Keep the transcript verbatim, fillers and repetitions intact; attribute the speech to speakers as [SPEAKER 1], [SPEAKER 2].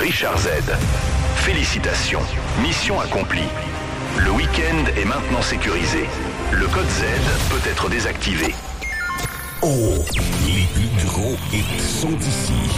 [SPEAKER 1] Richard Z. Félicitations, mission accomplie. Le week-end est maintenant sécurisé. Le code Z peut être désactivé.
[SPEAKER 2] Oh, les plus gros hits sont ici.